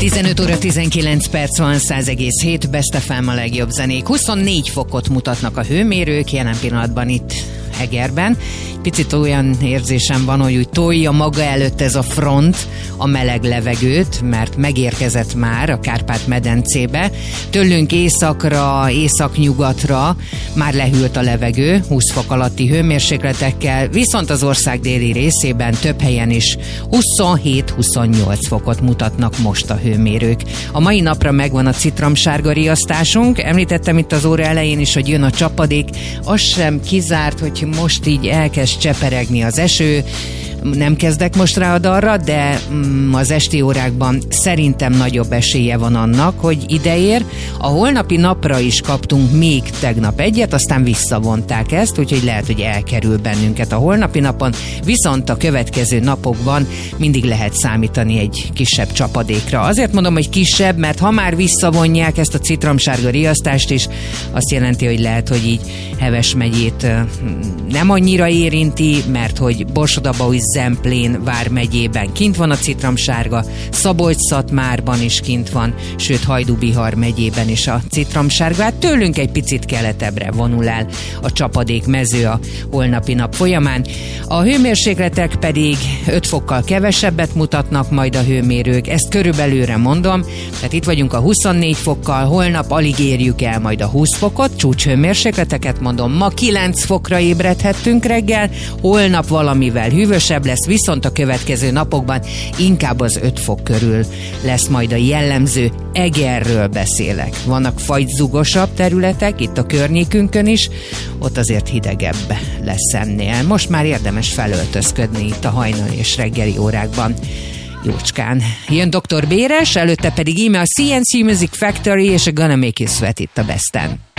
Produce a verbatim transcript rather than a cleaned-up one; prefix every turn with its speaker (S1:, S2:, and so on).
S1: tizenöt óra tizenkilenc perc van, száz egész hét, Best ef em a legjobb zenék. huszonnégy fokot mutatnak a hőmérők jelen pillanatban itt Egerben. Picit olyan érzésem van, hogy úgy tolja maga előtt ez a front a meleg levegőt, mert megérkezett már a Kárpát-medencébe. Tőlünk északra, északnyugatra már lehűlt a levegő, húsz fok alatti hőmérsékletekkel, viszont az ország déli részében több helyen is huszonhét-huszonnyolc fokot mutatnak most a hőmérők. A mai napra megvan a citromsárga riasztásunk. Említettem itt az óra elején is, hogy jön a csapadék. Az sem kizárt, hogy most így elkezd cseperegni az eső. Nem kezdek most rá a dalra, de mm, az esti órákban szerintem nagyobb esélye van annak, hogy ideér. A holnapi napra is kaptunk még tegnap egyet, aztán visszavonták ezt, úgyhogy lehet, hogy elkerül bennünket a holnapi napon, viszont a következő napokban mindig lehet számítani egy kisebb csapadékra. Azért mondom, hogy kisebb, mert ha már visszavonják ezt a citromsárga riasztást is, azt jelenti, hogy lehet, hogy így Heves megyét nem annyira érinti, mert hogy Borsod-Abaúj, Zemplén vármegyében kint van a citromsárga, Szabolcs-Szatmárban is kint van, sőt Hajdú-Bihar megyében is a citromsárga. Hát tőlünk egy picit keletebbre vonul el a csapadék mező a holnapi nap folyamán. A hőmérsékletek pedig öt fokkal kevesebbet mutatnak majd a hőmérők, ezt körülbelülre mondom, tehát itt vagyunk a huszonnégy fokkal, holnap alig érjük el majd a húsz fokot, csúcshőmérsékleteket mondom, ma kilenc fokra ébredhettünk reggel, holnap valamivel hűvösebb lesz, viszont a következő napokban inkább az öt fok körül lesz majd a jellemző. Egerről beszélek. Vannak fagyzugosabb területek, itt a környékünkön is, ott azért hidegebb lesz ennél. Most már érdemes felöltözködni itt a hajnali és reggeli órákban. Jócskán. Jön doktor Béres, előtte pedig íme a cé en cé Music Factory és a Gonna Make You Sweat itt a Besten.